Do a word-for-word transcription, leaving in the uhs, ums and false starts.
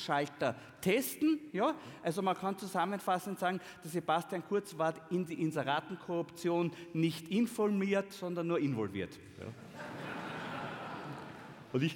Datenschalter testen. Ja? Also man kann zusammenfassend sagen, der Sebastian Kurz war in die Inseratenkorruption nicht informiert, sondern nur involviert. Ja?